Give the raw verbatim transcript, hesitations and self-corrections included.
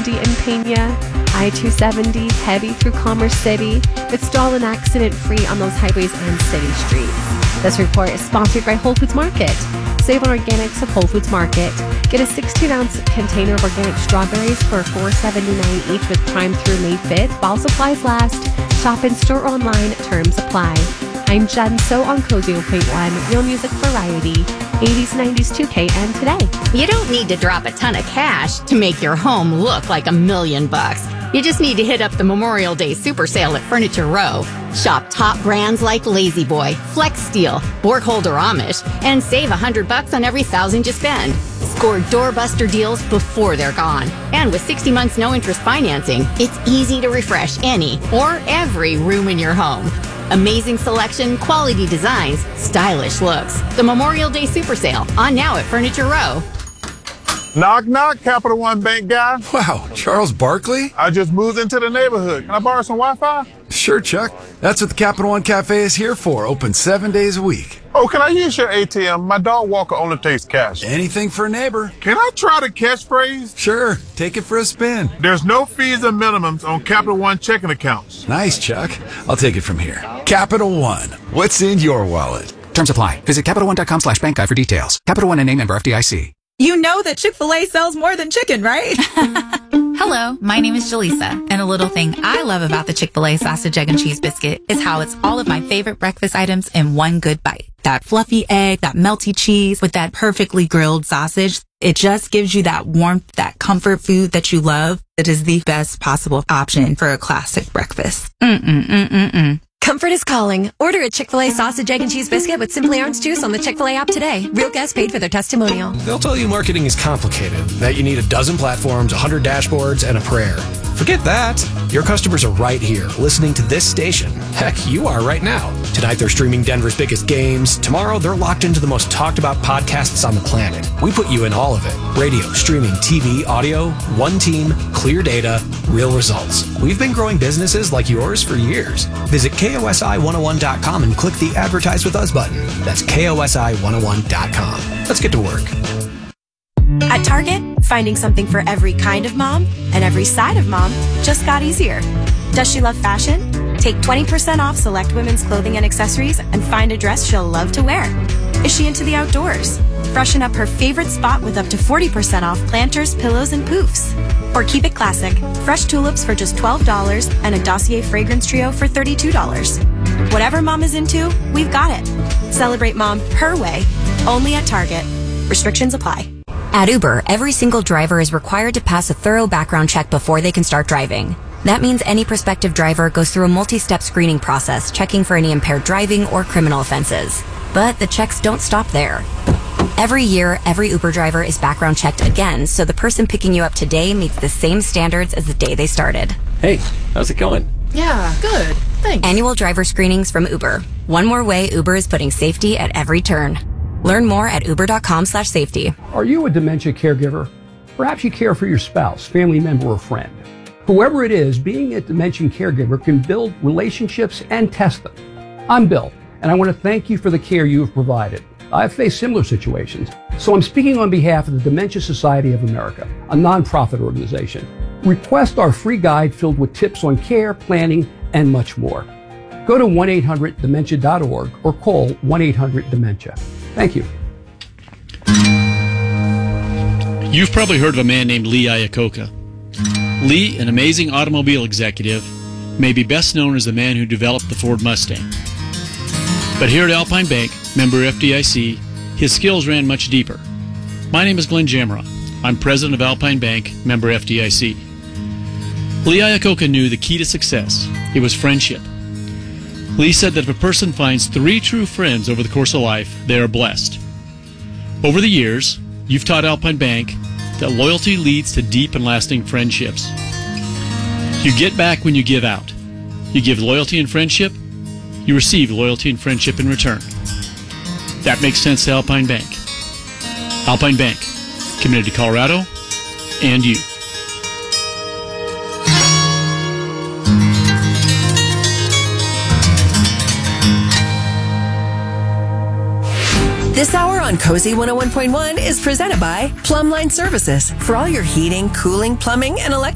seventy in Pena, I two seventy heavy through Commerce City, but stall and accident free on those highways and city streets. This report is sponsored by Whole Foods Market. Save on organics at Whole Foods Market. Get a sixteen ounce container of organic strawberries for four seventy-nine each with Prime through May fifth while supplies last. Shop in store or online. Terms apply. I'm Jen So on Cozy oh point one, real music variety, eighties, nineties, two K, and today. You don't need to drop a ton of cash to make your home look like a million bucks. You just need to hit up the Memorial Day Super Sale at Furniture Row. Shop top brands like Lazy Boy, Flex Steel, Borkholder Amish, and save a hundred bucks on every thousand you spend. Score doorbuster deals before they're gone. And with sixty months no interest financing, it's easy to refresh any or every room in your home. Amazing selection, quality designs, stylish looks. The Memorial Day Super Sale, on now at Furniture Row. Knock, knock, Capital One Bank guy. Wow, Charles Barkley? I just moved into the neighborhood. Can I borrow some Wi-Fi? Sure, Chuck. That's what the Capital One Cafe is here for. Open seven days a week. Oh, can I use your A T M? My dog Walker only takes cash. Anything for a neighbor. Can I try the catchphrase? Sure, take it for a spin. There's no fees and minimums on Capital One checking accounts. Nice, Chuck. I'll take it from here. Capital One. What's in your wallet? Terms apply. Visit CapitalOne.com slash bank guide for details. Capital One and A member F D I C. You know that Chick-fil-A sells more than chicken, right? Hello, my name is Jaleesa, and a little thing I love about the Chick-fil-A sausage, egg, and cheese biscuit is how it's all of my favorite breakfast items in one good bite. That fluffy egg, that melty cheese with that perfectly grilled sausage. It just gives you that warmth, that comfort food that you love. It is the best possible option for a classic breakfast. Mm-mm-mm-mm-mm. Comfort is calling. Order a Chick-fil-A sausage, egg, and cheese biscuit with Simply Orange Juice on the Chick-fil-A app today. Real guests paid for their testimonial. They'll tell you marketing is complicated, that you need a dozen platforms, a hundred dashboards, and a prayer. Forget that. Your customers are right here, listening to this station. Heck, you are right now. Tonight, they're streaming Denver's biggest games. Tomorrow, they're locked into the most talked about podcasts on the planet. We put you in all of it. Radio, streaming, T V, audio, one team, clear data, real results. We've been growing businesses like yours for years. Visit K O S I one oh one dot com and click the Advertise with Us button. That's K O S I one oh one dot com. Let's get to work. At Target, finding something for every kind of mom and every side of mom just got easier. Does she love fashion? Take twenty percent off select women's clothing and accessories and find a dress she'll love to wear. Is she into the outdoors? Freshen up her favorite spot with up to forty percent off planters, pillows, and poofs. Or keep it classic. Fresh tulips for just twelve dollars and a Dossier fragrance trio for thirty-two dollars. Whatever mom is into, we've got it. Celebrate mom her way, only at Target. Restrictions apply. At Uber, every single driver is required to pass a thorough background check before they can start driving. That means any prospective driver goes through a multi-step screening process, checking for any impaired driving or criminal offenses. But the checks don't stop there. Every year, every Uber driver is background checked again, so the person picking you up today meets the same standards as the day they started. Hey, how's it going? Yeah, good. Thanks. Annual driver screenings from Uber. One more way Uber is putting safety at every turn. Learn more at uber.com slash safety. Are you a dementia caregiver? Perhaps you care for your spouse, family member, or friend. Whoever it is, being a dementia caregiver can build relationships and test them. I'm Bill, and I want to thank you for the care you have provided. I've faced similar situations, so I'm speaking on behalf of the Dementia Society of America, a nonprofit organization. Request our free guide filled with tips on care, planning, and much more. Go to one eight hundred dementia dot org or call one eight hundred dementia. Thank you. You've probably heard of a man named Lee Iacocca. Lee, an amazing automobile executive, may be best known as the man who developed the Ford Mustang. But here at Alpine Bank, member F D I C, his skills ran much deeper. My name is Glenn Jamron. I'm president of Alpine Bank, member F D I C. Lee Iacocca knew the key to success. It was friendship. Lee said that if a person finds three true friends over the course of life, they are blessed. Over the years, you've taught Alpine Bank that loyalty leads to deep and lasting friendships. You get back when you give out. You give loyalty and friendship, you receive loyalty and friendship in return. That makes sense to Alpine Bank. Alpine Bank, committed to Colorado and you. This hour on Cozy one oh one point one is presented by Plumbline Services. For all your heating, cooling, plumbing, and electric